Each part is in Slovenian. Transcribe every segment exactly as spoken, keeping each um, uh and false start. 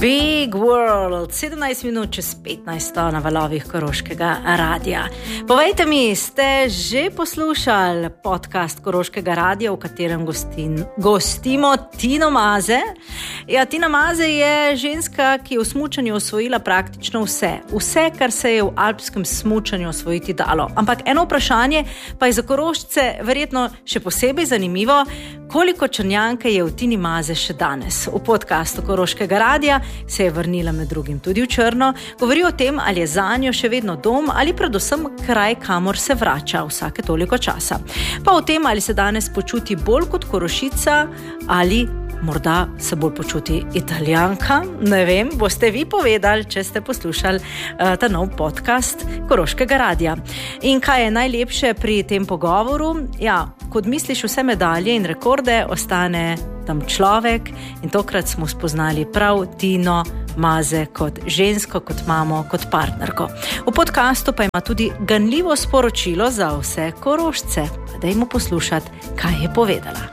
Big World, sedemnajst minut čez petnajst na valovih Koroškega radia. Povejte mi, ste že poslušali podcast Koroškega radia, v katerem gostin, gostimo Tino Maze? Ja, Tina Maze je ženska, ki je v smučanju osvojila praktično vse. Vse, kar se je v alpskem smučanju osvojiti dalo. Ampak eno vprašanje pa je za Korošce verjetno še posebej zanimivo, koliko Črnjanke je v Tini Maze še danes. V podcastu Koroškega radia se je vrnila med drugim tudi v Črno, govori o tem, ali je zanjo še vedno dom ali predvsem kraj, kamor se vrača vsake toliko časa. Pa o tem, ali se danes počuti bolj kot Korošica ali morda se bolj počuti Italijanka, ne vem, boste vi povedali, če ste poslušali uh, ta nov podcast Koroškega radia. In kaj je najlepše pri tem pogovoru? Ja, kot misliš vse medalje in rekorde, ostane tam človek in tokrat smo spoznali prav Tino Maze kot žensko, kot mamo, kot partnerko. V podcastu pa ima tudi ganljivo sporočilo za vse Korošce. Dajmo poslušati, kaj je povedala.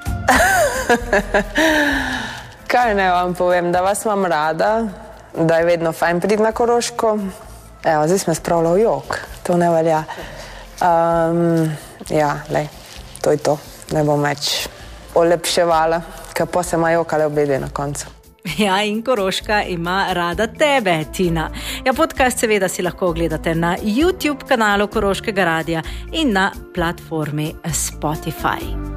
Kaj ne vam povem, da vas imam rada, da je vedno fajn priti na Koroško. Evo, zdaj smo spravila v jok, to ne velja. Um, ja, lej, to je to, ne bom več olepševala, ker pa se ima jokale obede na koncu. Ja, in Koroška ima rada tebe, Tina. Ja, podcast seveda si lahko ogledate na YouTube kanalu Koroškega radia in na platformi Spotify.